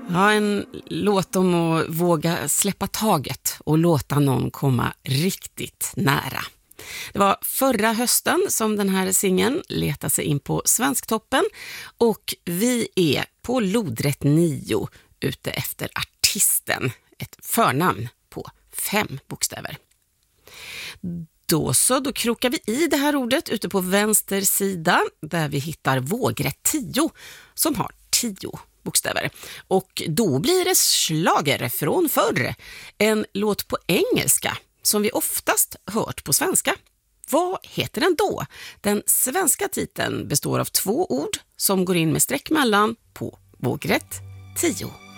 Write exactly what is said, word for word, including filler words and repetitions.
Ja, en låt om att våga släppa taget och låta någon komma riktigt nära. Det var förra hösten som den här singeln letade sig in på Svensktoppen och vi är på lodrätt nio ute efter artisten, ett förnamn på fem bokstäver. Då så, då krokar vi i det här ordet ute på vänster sida där vi hittar vågrätt tio som har tio bokstäver. Och då blir det slager från förr, en låt på engelska som vi oftast hört på svenska. Vad heter den då? Den svenska titeln består av två ord som går in med streck mellan på vågrätt tio.